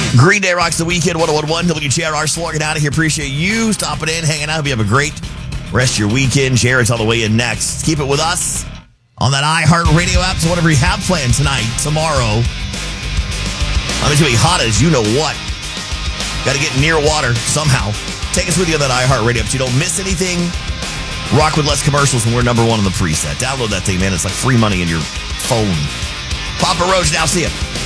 Green Day rocks the weekend. 101.1 WJRR. Slugging out of here. Appreciate you stopping in, hanging out. Hope you have a great rest of your weekend. Jared's on the way in next. Keep it with us on that iHeartRadio app. So whatever you have planned tonight, tomorrow. I mean, it's going to be hot as you know what. Got to get near water somehow. Take us with you on that iHeartRadio app so you don't miss anything. Rock with less commercials when we're number one on the preset. Download that thing, man. It's like free money in your phone. Papa Roach now. See ya.